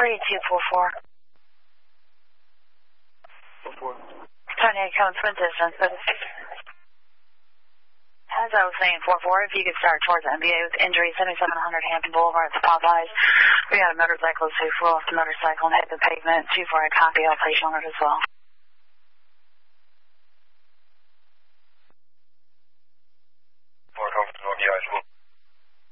3244. 44. Tony, coming from distance. As I was saying, 44, if you could start towards the NBA with injury, 7700 Hampton Boulevard at the Popeyes. We got a motorcyclist who flew off the motorcycle and hit the pavement. 2 for a copy. I'll place you on it as well.